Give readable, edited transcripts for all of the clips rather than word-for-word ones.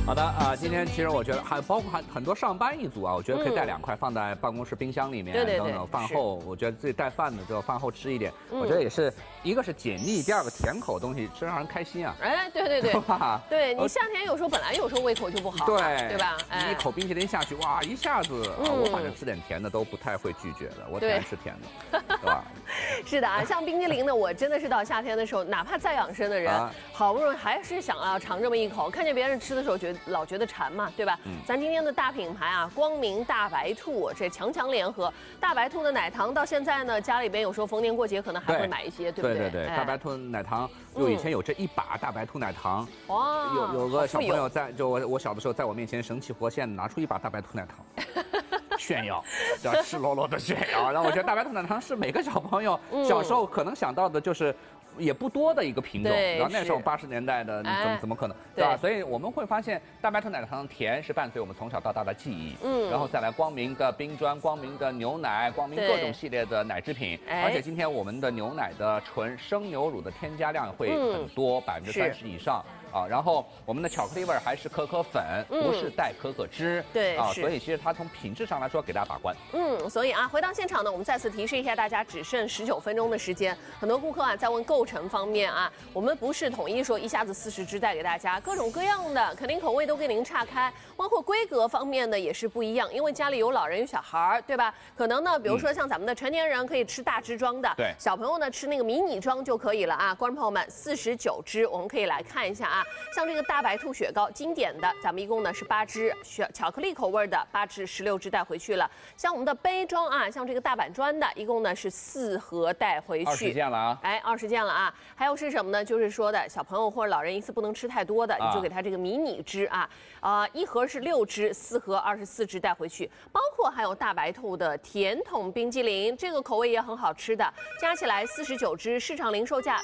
好的今天其实我觉得还包括很多上班一族啊，我觉得可以带2块放在办公室冰箱里面，等等饭后，我觉得自己带饭的就饭后吃一点，我觉得也是一个是解腻，第二个甜口的东西吃让人开心啊。 哎，对，对你夏天有时候本来有时候胃口就不好，对吧？ 你一口冰淇淋下去，哇，一下子我反正吃点甜的都不太会拒绝的，我喜欢吃甜的，对吧？ 是的啊，像冰淇淋呢，我真的是到夏天的时候，哪怕再养生的人，好不容易还是想要尝这么一口，看见别人吃的时候老觉得馋嘛，对吧？咱今天的大品牌啊，光明大白兔，这强联合，大白兔的奶糖到现在呢，家里边有时候逢年过节可能还会买一些，对不对？ 对，大白兔奶糖，以前有这一把大白兔奶糖，哇，有个小朋友就我小的时候，在我面前神气活现拿出一把大白兔奶糖。炫耀，叫赤裸裸的炫耀。然后我觉得大白兔奶糖是每个小朋友小时候可能想到的，就是也不多的一个品种。然后那时候80年代的，怎么可能，对吧？所以我们会发现大白兔奶糖甜是伴随我们从小到大的记忆。然后再来光明的冰砖、光明的牛奶、光明各种系列的奶制品。而且今天我们的牛奶的纯生牛乳的添加量会很多，30%以上。然后我们的巧克力味还是可可粉，不是带可可脂， 对所以其实它从品质上来说给大家把关。 所以回到现场呢，我们再次提示一下大家，只剩19分钟的时间。很多顾客在问构成方面我们不是统一说一下子40支带给大家，各种各样的，肯定口味都给您岔开，包括规格方面呢也是不一样，因为家里有老人有小孩，对吧？可能呢，比如说像咱们的成年人可以吃大支装的， 对， 小朋友呢吃那个迷你装就可以了观众朋友们，49支，我们可以来看一下像这个大白兔雪糕经典的，咱们一共呢是8支，巧克力口味的8支16支带回去了。像我们的杯装像这个大板砖的，一共呢是4盒带回去 ，20件了 20件了还有是什么呢？就是说的小朋友或者老人一次不能吃太多的，你就给他这个迷你支一盒是6支，4盒24支带回去。包括还有大白兔的甜筒冰激凌，这个口味也很好吃的，加起来49支，市场零售价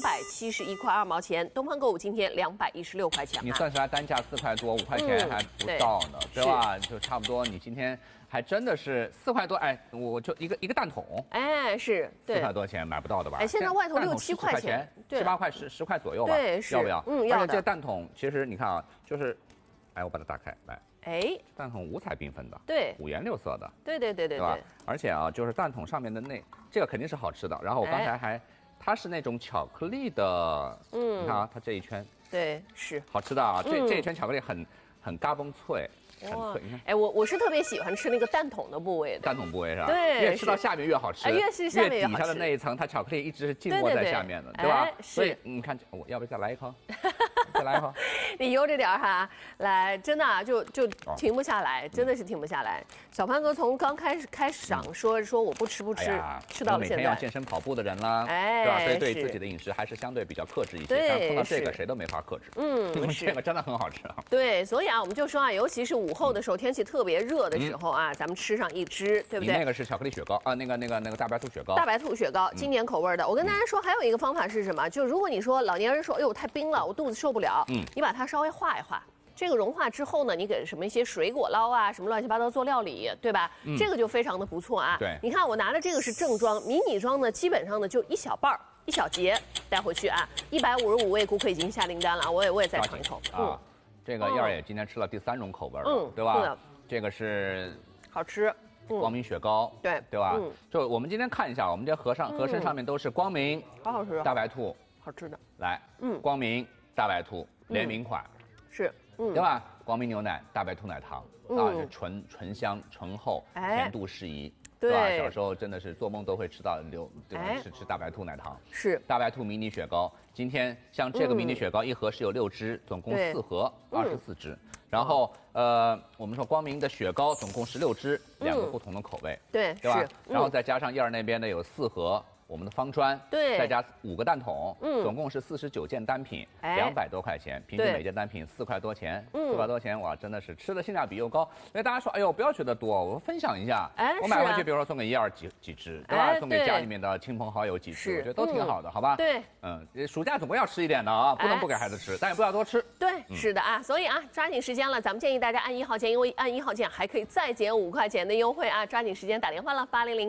271块2毛钱，东方购物今天216块钱。 你算下来单价4块多，5块钱还不到呢，对吧？就差不多，你今天还真的是4块多，我就一个蛋筒， 是 4块多钱买不到的吧？ 现在外头6、7块钱 ，18块10块左右吧？ 对， 要不要？ 要的。 而且这蛋筒其实你看就是，我把它打开来。蛋筒五彩缤纷的， 对 ，5颜6色的， 对吧？而且就是蛋筒上面的这个肯定是好吃的。然后我刚才它是那种巧克力的，你看它这一圈， 对，是好吃的这一圈巧克力很嘎嘣脆。很脆，你看， 我是特别喜欢吃那个蛋筒的部位的， 蛋筒部位是吧？ 对， 越吃到下面越好吃， 越是下面越好吃。 底下的那一层，它巧克力一直是浸没在下面的，对吧？所以你看，我要不再来一口？再来一口？ 你悠着点来，真的就停不下来，真的是停不下来。小潘哥从刚开始想说我不吃，吃到了现在。 每天要健身跑步的人啦，对吧？所以对自己的饮食还是相对比较克制一些。但碰到这个谁都没法克制。因为这个真的很好吃对，所以我们就说尤其是午后的时候，天气特别热的时候咱们吃上1支，对不对？ 你那个是巧克力雪糕那个大白兔雪糕。 大白兔雪糕，经典口味的。我跟大家说，还有一个方法是什么？就如果你说老年人说，哎呦太冰了，我肚子受不了，你把它稍微化一化。这个融化之后呢，你给什么一些水果捞什么乱七八糟做料理，对吧？这个就非常的不错对， 你看我拿的这个是正装，迷你装呢，基本上呢就1小半1小节带回去155位顾客已经下订单了，我也再尝一口这个燕儿也今天吃了第3种口味了，对吧？这个是好吃， 光明雪糕，对吧？就我们今天看一下，我们这盒身上面都是光明， 好吃， 大白兔， 好吃的， 来，光明大白兔联名款， 是， 对吧？光明牛奶大白兔奶糖是醇香醇厚，甜度适宜。对吧？小时候真的是做梦都会吃到吃大白兔奶糖， 是大白兔迷你雪糕。今天像这个迷你雪糕，一盒是有6支，总共4盒，24支。然后我们说光明的雪糕总共16支，2个不同的口味， 对吧？然后再加上燕儿那边的有4盒。我们的方砖，再加5个蛋筒，总共是49件单品，200多块钱，平均每件单品4块多钱，4块多钱，哇，真的是吃的性价比又高。所以大家说，哎呦，不要觉得多，我分享一下，我买回去，比如说送给燕儿几支，对吧？送给家里面的亲朋好友几支，我觉得都挺好的，好吧？ 对， 暑假总归要吃一点的不能不给孩子吃，但也不要多吃。 对，是的所以抓紧时间了，咱们建议大家按1号键，因为按1号键还可以再减5块钱的优惠抓紧时间打电话了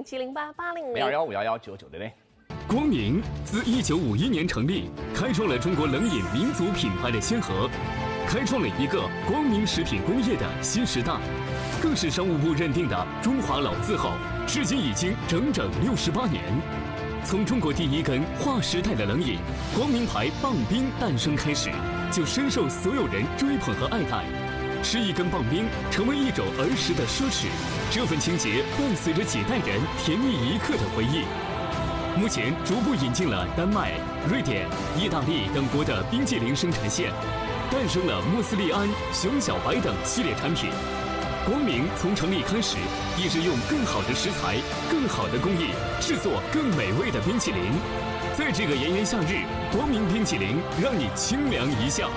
，800-708-800。0215119900。 光明自1951年成立，开创了中国冷饮民族品牌的先河。 开创了一个光明食品工业的新时代，更是商务部认定的中华老字号，至今已经整整68年。从中国第一根划时代的冷饮光明牌棒冰诞生开始，就深受所有人追捧和爱戴。吃一根棒冰成为一种儿时的奢侈，这份情节伴随着几代人甜蜜一刻的回忆。目前逐步引进了丹麦、瑞典、意大利等国的冰激凌生产线，诞生了莫斯利安、熊小白等系列产品。光明从成立开始，一直用更好的食材、更好的工艺制作更美味的冰淇淋。在这个炎炎夏日，光明冰淇淋让你清凉一下。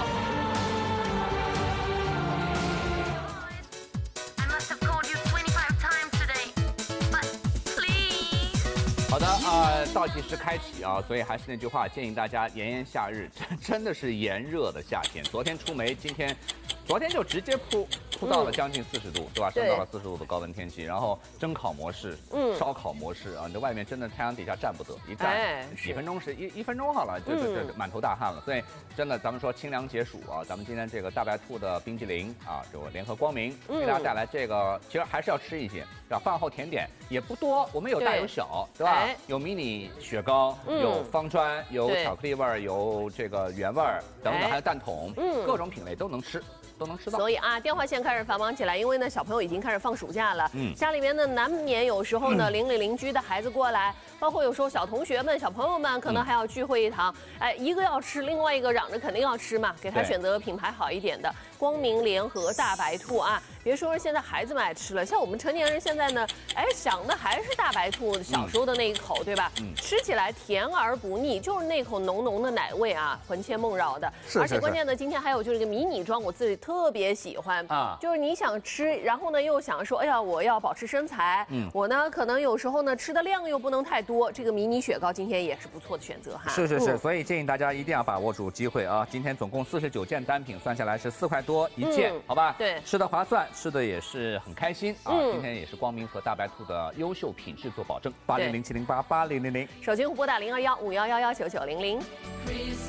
好的倒计时开启啊，所以还是那句话，建议大家炎炎夏日，真的是炎热的夏天。昨天出梅，昨天就直接扑到了将近40度，对吧？升到了40度的高温天气，然后蒸烤模式，烧烤模式啊，你在外面真的太阳底下站不得，一站几分钟是一分钟好了，就满头大汗了。所以真的，咱们说清凉解暑啊，咱们今天这个大白兔的冰激凌啊，就联合光明给大家带来这个，其实还是要吃一些，对吧？饭后甜点也不多，我们有大有小，对吧？有迷你雪糕，有方砖，有巧克力味儿，有这个原味儿等等，还有蛋筒，各种品类都能吃。都能吃到。所以啊，电话线开始繁忙起来，因为呢，小朋友已经开始放暑假了。家里面呢，难免有时候呢，邻居的孩子过来，包括有时候小同学们、小朋友们可能还要聚会一堂。哎，一个要吃，另外一个嚷着肯定要吃嘛，给他选择品牌好一点的，光明联合大白兔啊。别说现在孩子们爱吃了，像我们成年人现在呢，哎，想的还是大白兔小时候的那一口，对吧？吃起来甜而不腻，就是那口浓浓的奶味啊，魂牵梦绕的。而且关键呢，今天还有就是这个迷你装，我自己特别喜欢啊，就是你想吃，然后呢又想说，哎呀，我要保持身材，我呢可能有时候呢吃的量又不能太多，这个迷你雪糕今天也是不错的选择哈。 是，所以建议大家一定要把握住机会啊！今天总共49件单品，算下来是4块多一件，好吧？ 对， 吃的划算，吃的也是很开心啊！今天也是光明和大白兔的优秀品质做保证，8007088000， 手机拨打0215119900。